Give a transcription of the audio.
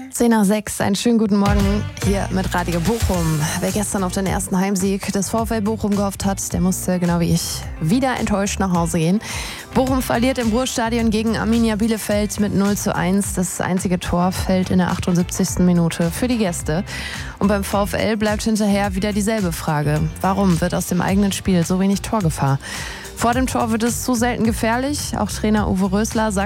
10 nach 6, einen schönen guten Morgen hier mit Radio Bochum. Wer gestern auf den ersten Heimsieg des VfL Bochum gehofft hat, der musste, genau wie ich, wieder enttäuscht nach Hause gehen. Bochum verliert im Ruhrstadion gegen Arminia Bielefeld mit 0:1. Das einzige Tor fällt in der 78. Minute für die Gäste. Und beim VfL bleibt hinterher wieder dieselbe Frage. Warum wird aus dem eigenen Spiel so wenig Torgefahr? Vor dem Tor wird es zu selten gefährlich. Auch Trainer Uwe Rösler sagt,